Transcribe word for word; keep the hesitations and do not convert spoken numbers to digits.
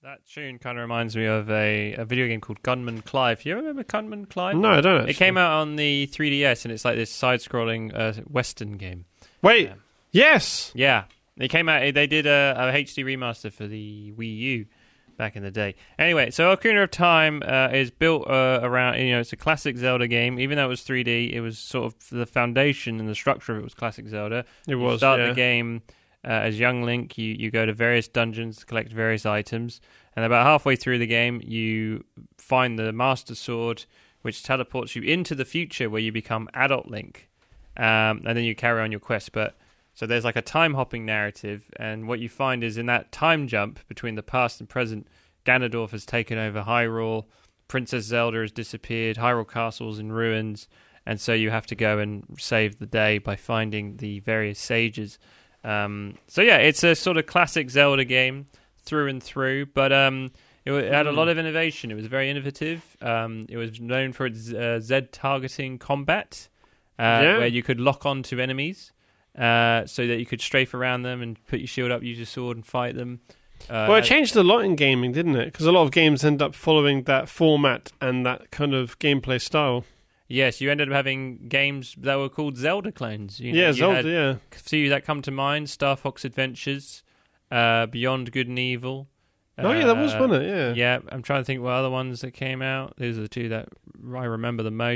That tune kind of reminds me of a, a video game called Gunman Clive. You remember Gunman Clive? No, I don't actually. It came out on the three D S, and it's like this side-scrolling uh, Western game. Wait, Um, yes! Yeah. It came out, they did a, a H D remaster for the Wii U back in the day. Anyway, so Ocarina of Time uh, is built uh, around, you know, it's a classic Zelda game. Even though it was three D, it was sort of the foundation and the structure of it was classic Zelda. It you was, start yeah. the game uh, as young Link. You, you go to various dungeons to collect various items. And about halfway through the game, you find the Master Sword, which teleports you into the future where you become adult Link. Um, and then you carry on your quest. But so there's like a time-hopping narrative, and what you find is in that time jump between the past and present, Ganondorf has taken over Hyrule, Princess Zelda has disappeared, Hyrule Castle's in ruins, and so you have to go and save the day by finding the various sages. Um, so yeah, it's a sort of classic Zelda game through and through, but um, it, it had a lot of innovation. It was very innovative. Um, it was known for its uh, Z-targeting combat, uh, Yeah. where you could lock onto enemies. Uh, so that you could strafe around them and put your shield up, use your sword, and fight them. Uh, Well, it changed a lot in gaming, didn't it? Because a lot of games end up following that format and that kind of gameplay style. Yes, you ended up having games that were called Zelda clones. You know, yeah, you Zelda, had yeah. a few that come to mind: Star Fox Adventures, uh, Beyond Good and Evil. Oh, yeah, that was Uh, one, it, yeah. Yeah, I'm trying to think what other ones that came out. Those are the two that I remember the most.